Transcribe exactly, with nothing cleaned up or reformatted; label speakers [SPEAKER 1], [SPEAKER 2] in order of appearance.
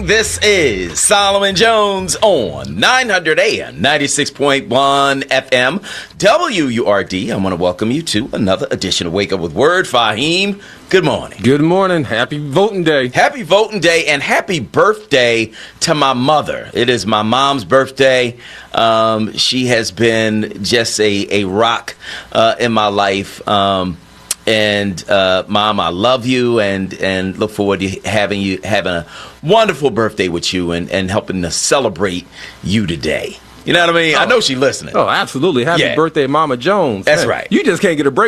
[SPEAKER 1] This is Solomon Jones on nine hundred A M, ninety-six point one F M, W U R D. I want to welcome you to another edition of Wake Up with Word. Fahim, good morning.
[SPEAKER 2] Good morning. Happy voting day.
[SPEAKER 1] Happy voting day and happy birthday to my mother. It is my mom's birthday. Um, she has been just a, a rock uh, in my life. Um, And, uh, Mom, I love you and, and look forward to having you having a wonderful birthday with you and, and helping to celebrate you today. You know what I mean?
[SPEAKER 2] Oh.
[SPEAKER 1] I know she's listening.
[SPEAKER 2] Oh, absolutely. Happy
[SPEAKER 1] Yeah.
[SPEAKER 2] birthday, Mama Jones.
[SPEAKER 1] That's
[SPEAKER 2] Man,
[SPEAKER 1] right.
[SPEAKER 2] You just can't get a break.